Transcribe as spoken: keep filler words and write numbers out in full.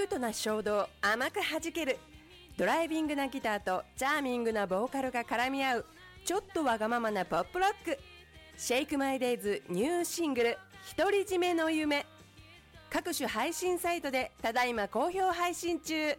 ートな衝動甘く弾ける、ドライビングなギターとチャーミングなボーカルが絡み合うちょっとわがままなポップロック。シェイクマイデイズニューシングル独り占めの夢、各種配信サイトでただいま好評配信中。